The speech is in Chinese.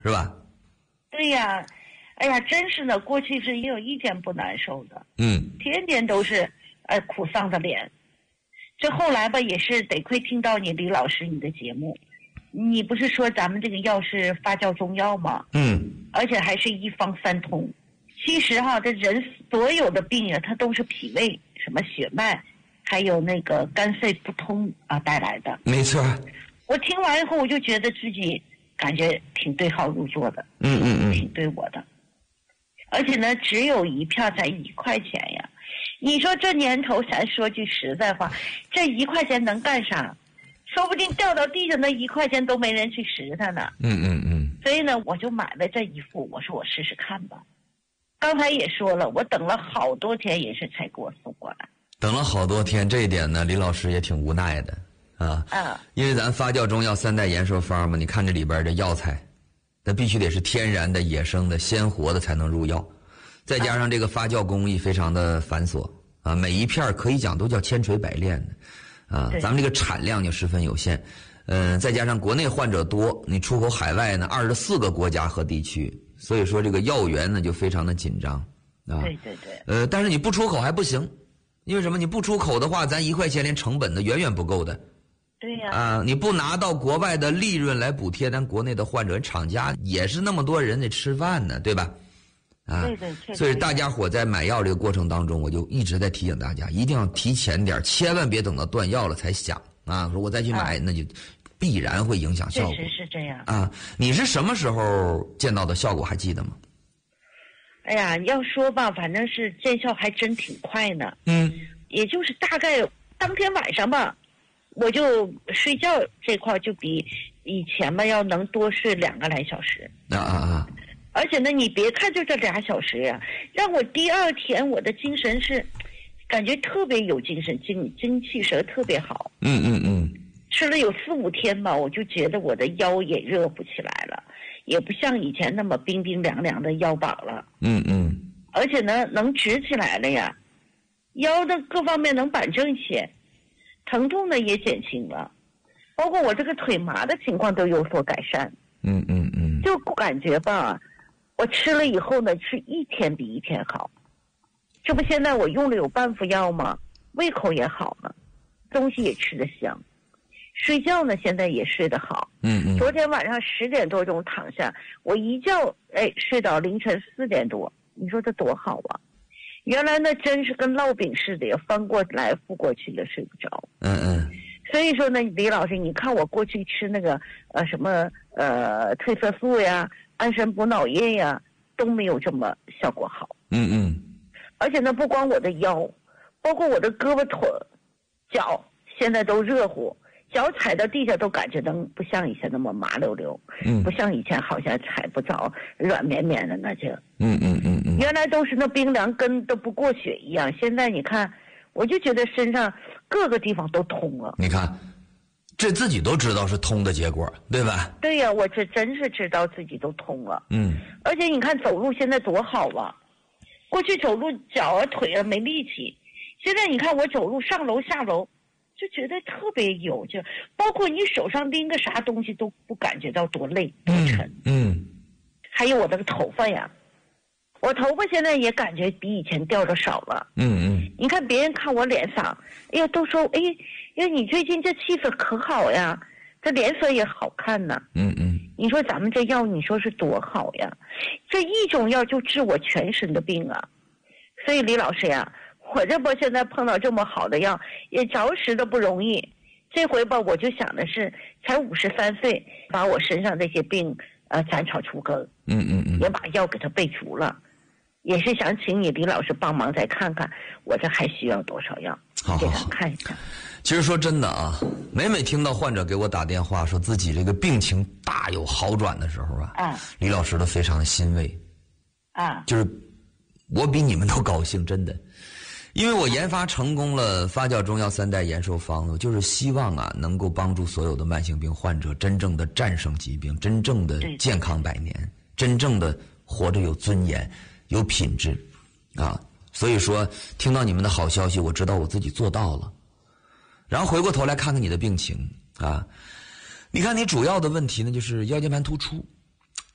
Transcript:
是吧？ 对呀，哎呀，真是的，过去是也有一天不难受的，天天都是苦丧的脸。这后来吧，也是得亏听到你李老师你的节目，你不是说咱们这个药是发酵中药吗？而且还是一方三通。其实哈，这人所有的病啊，它都是脾胃、什么血脉，还有那个肝肺不通啊带来的。 没错。 我听完以后，我就觉得自己感觉挺对号入座的，挺对我的。而且呢，只有一票才1块钱呀。你说这年头，咱说句实在话，这1块钱能干啥？说不定掉到地上那1块钱都没人去拾它呢。所以呢，我就买了这一副，我说我试试看吧。刚才也说了，我等了好多天，也是才给我送过来。 等了好多天，这一点呢，李老师也挺无奈的因为咱发酵中药3代延寿方嘛，你看这里边的药材，那必须得是天然的、野生的、鲜活的才能入药。再加上这个发酵工艺非常的繁琐每一片可以讲都叫千锤百炼的咱们这个产量就十分有限，再加上国内患者多，你出口海外呢24个国家和地区，所以说这个药源呢就非常的紧张对。 但是你不出口还不行，因为什么？你不出口的话，咱1块钱连成本的远远不够的。 对呀。 你不拿到国外的利润来补贴咱国内的患者，厂家也是那么多人得吃饭呢，对吧？ 对， 所以大家伙在买药这个过程当中，我就一直在提醒大家，一定要提前点，千万别等到断药了才想说我再去买，那就必然会影响效果。 确实是这样你是什么时候见到的效果还记得吗？ 哎呀，要说吧，反正是见效还真挺快呢。也就是大概当天晚上吧，我就睡觉这块就比以前吧要能多睡2个来小时。而且呢，你别看就这2小时呀，让我第2天我的精神是感觉特别有精神，精气神特别好。吃了有4、5天吧，我就觉得我的腰也热不起来了，也不像以前那么冰冰凉凉的腰膀了。而且呢，能直起来了呀，腰的各方面能板正一些，疼痛呢也减轻了，包括我这个腿麻的情况都有所改善。就感觉吧，我吃了以后呢，是一天比一天好。这不现在我用了有半副药吗？胃口也好了，东西也吃得香，睡觉呢现在也睡得好。昨天晚上10点多钟躺下，我一觉睡到凌晨4点多，你说这多好啊！原来呢真是跟烙饼似的，也翻过来覆过去的睡不着。所以说呢，李老师，你看我过去吃那个什么褪色素呀、安神补脑液呀，都没有这么效果好。而且呢，不光我的腰，包括我的胳膊腿、脚，现在都热乎，脚踩到地下都感觉能不像以前那么麻溜溜，不像以前好像踩不着，软绵绵的那就。原来都是那冰凉，跟都不过血一样。现在你看，我就觉得身上各个地方都通了。 你看，这自己都知道是通的结果，对吧？ 对呀，我这真是知道自己都通了。而且你看走路现在多好啊！过去走路脚啊腿啊没力气，现在你看我走路上楼下楼，就觉得特别有劲，包括你手上拎个啥东西都不感觉到多累多沉。还有我这个头发呀，我头发现在也感觉比以前掉的少了。你看别人看我脸上，哎呀都说你最近这气色可好呀，这脸色也好看呢。你说咱们这药，你说是多好呀？这一种药就治我全身的病啊！所以李老师呀，我这不现在碰到这么好的药，也着实的不容易。这回吧，我就想的是，才53岁，把我身上这些病斩草除根。也把药给它备足了，也是想请你李老师帮忙再看看，我这还需要多少药，给他看一看。 其实说真的啊，每听到患者给我打电话说自己这个病情大有好转的时候李老师都非常的欣慰就是我比你们都高兴，真的。因为我研发成功了发酵中药3代延寿方子，就是希望能够帮助所有的慢性病患者真正的战胜疾病，真正的健康100年，真正的活着有尊严有品质所以说听到你们的好消息，我知道我自己做到了。然后回过头来看看你的病情你看你主要的问题呢就是腰间盘突出